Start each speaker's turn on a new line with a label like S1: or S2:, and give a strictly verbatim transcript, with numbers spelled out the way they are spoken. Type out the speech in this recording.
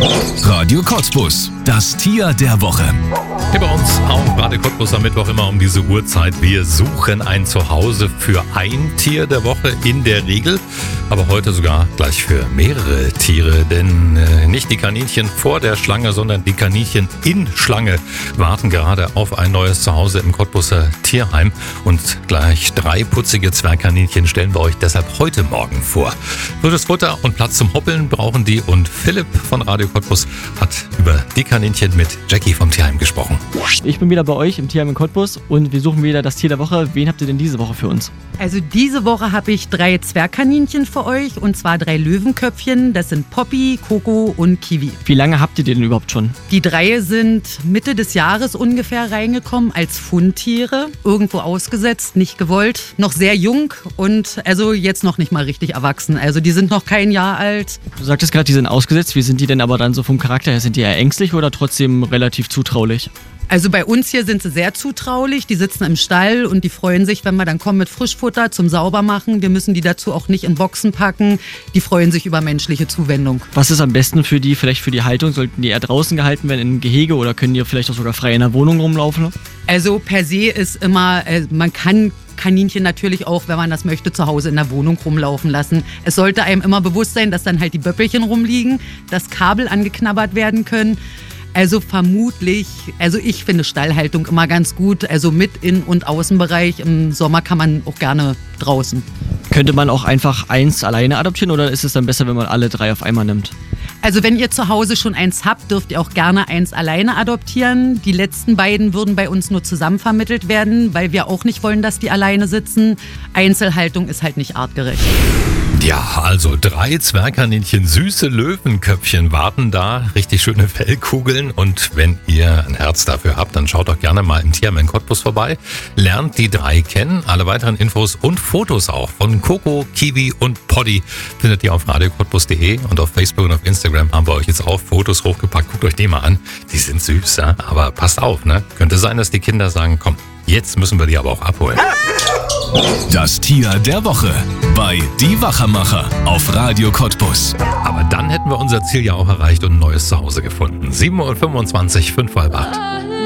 S1: Radio Cottbus, das Tier der Woche.
S2: Hier bei uns auf Radio Cottbus am Mittwoch immer um diese Uhrzeit. Wir suchen ein Zuhause für ein Tier der Woche in der Regel, aber heute sogar gleich für mehrere Tiere, denn äh, nicht die Kaninchen vor der Schlange, sondern die Kaninchen in Schlange warten gerade auf ein neues Zuhause im Cottbuser Tierheim und gleich drei putzige Zwergkaninchen stellen wir euch deshalb heute Morgen vor. Frisches Futter und Platz zum Hoppeln brauchen die und Philipp von Radio Cottbus hat über die Kaninchen mit Jackie vom Tierheim gesprochen.
S3: Ich bin wieder bei euch im Tierheim in Cottbus und wir suchen wieder das Tier der Woche. Wen habt ihr denn diese Woche für uns?
S4: Also diese Woche habe ich drei Zwergkaninchen für euch und zwar drei Löwenköpfchen. Das sind Poppy, Coco und Kiwi.
S3: Wie lange habt ihr die denn überhaupt schon?
S4: Die drei sind Mitte des Jahres ungefähr reingekommen als Fundtiere. Irgendwo ausgesetzt, nicht gewollt, noch sehr jung und also jetzt noch nicht mal richtig erwachsen. Also die sind noch kein Jahr alt.
S3: Du sagtest gerade, die sind ausgesetzt. Wie sind die denn aber dann so vom Charakter her? Sind die eher ängstlich oder trotzdem relativ zutraulich?
S4: Also bei uns hier sind sie sehr zutraulich. Die sitzen im Stall und die freuen sich, wenn wir dann kommen mit Frischfutter zum Saubermachen. Wir müssen die dazu auch nicht in Boxen packen. Die freuen sich über menschliche Zuwendung.
S3: Was ist am besten für die, vielleicht für die Haltung? Sollten die eher draußen gehalten werden in Gehege oder können die vielleicht auch sogar frei in der Wohnung rumlaufen?
S4: Also per se ist immer, äh, man kann Kaninchen natürlich auch, wenn man das möchte, zu Hause in der Wohnung rumlaufen lassen. Es sollte einem immer bewusst sein, dass dann halt die Böppelchen rumliegen, dass Kabel angeknabbert werden können. Also vermutlich, also ich finde Stallhaltung immer ganz gut, also mit In- und Außenbereich. Im Sommer kann man auch gerne draußen.
S3: Könnte man auch einfach eins alleine adoptieren oder ist es dann besser, wenn man alle drei auf einmal nimmt?
S4: Also wenn ihr zu Hause schon eins habt, dürft ihr auch gerne eins alleine adoptieren. Die letzten beiden würden bei uns nur zusammen vermittelt werden, weil wir auch nicht wollen, dass die alleine sitzen. Einzelhaltung ist halt nicht artgerecht.
S2: Ja, also drei Zwergkaninchen, süße Löwenköpfchen warten da, richtig schöne Fellkugeln und wenn ihr ein Herz dafür habt, dann schaut doch gerne mal im Tierheim in Cottbus vorbei, lernt die drei kennen, alle weiteren Infos und Fotos auch von Coco, Kiwi und Poddy findet ihr auf radio cottbus punkt de und auf Facebook und auf Instagram haben wir euch jetzt auch Fotos hochgepackt, guckt euch die mal an, die sind süß, ja? Aber passt auf, ne? Könnte sein, dass die Kinder sagen, komm, jetzt müssen wir die aber auch abholen.
S1: Das Tier der Woche bei Die Wachermacher auf Radio Cottbus.
S2: Aber dann hätten wir unser Ziel ja auch erreicht und ein neues Zuhause gefunden. sieben Uhr fünfundzwanzig, fünf vor halb acht.